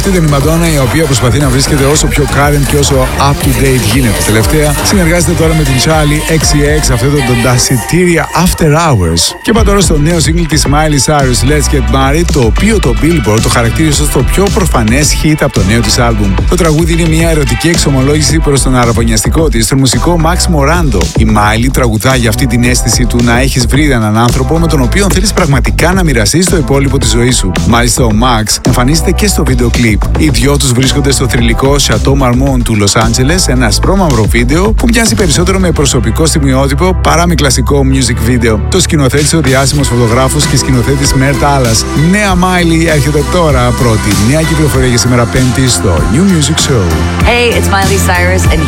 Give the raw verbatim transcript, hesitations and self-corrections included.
Αυτή ήταν η Madonna, η οποία προσπαθεί να βρίσκεται όσο πιο current και όσο up-to-date γίνεται. Τελευταία συνεργάζεται τώρα με την Charlie εξ σι εξ, αυτό το Danceteria After Hours. Και είπα τώρα στο νέο single της Miley Cyrus, Let's Get Married, το οποίο το Billboard το χαρακτήρισε ως το πιο προφανές hit από το νέο της άλμπουμ. Το τραγούδι είναι μια ερωτική εξομολόγηση προς τον αραβωνιαστικό της, τον μουσικό Max Morando. Η Miley τραγουδά για αυτή την αίσθηση του να έχεις βρει έναν άνθρωπο με τον οποίο θέλεις πραγματικά να μοιραστείς το υπόλοιπο της ζωής σου. Μάλιστα ο Max εμφανίζεται και στο βίντεο κλιπ. Οι δυο τους βρίσκονται στο θρυλικό Chateau Marmont του Los Angeles, ένα ασπρόμαυρο βίντεο που μοιάζει περισσότερο με προσωπικό στιγμιότυπο παρά με κλασικό music video. Το σκηνοθέτησε ο διάσημος φωτογράφος και σκηνοθέτης Mert Alas. Νέα Miley έρχεται τώρα πρώτη. Νέα κυκλοφορία για σήμερα Πέμπτη στο New Music Show. Hey, it's Miley Cyrus and